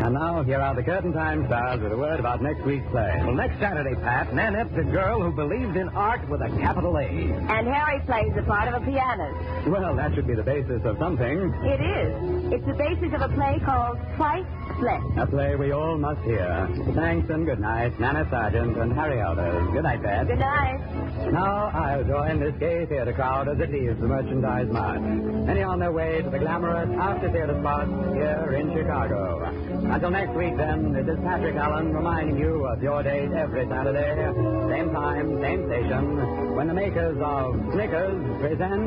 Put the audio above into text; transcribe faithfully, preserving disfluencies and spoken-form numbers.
And now, here are the Curtain Time stars with a word about next week's play. Well, next Saturday, Pat, Nanette's a girl who believed in art with a capital A. And Harry plays the part of a pianist. Well, that should be the basis of something. It is. It's the basis of a play called Twice Split. A play we all must hear. Thanks and good night, Nana Sargent and Harry Elders. Good night, Pat. Good night. Now, I'll join this gay theater crowd as it leaves the Merchandise Mart. Many on their way to the glamorous after-theater spot here in Chicago. Until next week, then, this is Patrick Allen reminding you of your date every Saturday, same time, same station, when the makers of Snickers present